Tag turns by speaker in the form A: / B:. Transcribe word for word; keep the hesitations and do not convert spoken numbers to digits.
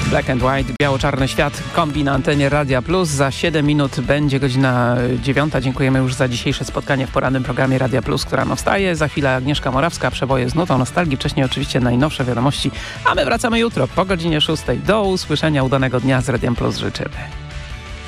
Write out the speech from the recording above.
A: Black and White, biało-czarny świat, kombi na antenie Radia Plus. Za siedem minut będzie godzina dziewiąta. Dziękujemy już za dzisiejsze spotkanie w porannym programie Radia Plus, która no wstaje. Za chwilę Agnieszka Morawska, przeboje z nutą nostalgii. Wcześniej oczywiście najnowsze wiadomości. A my wracamy jutro po godzinie szóstej. Do usłyszenia, udanego dnia z Radiem Plus życzymy.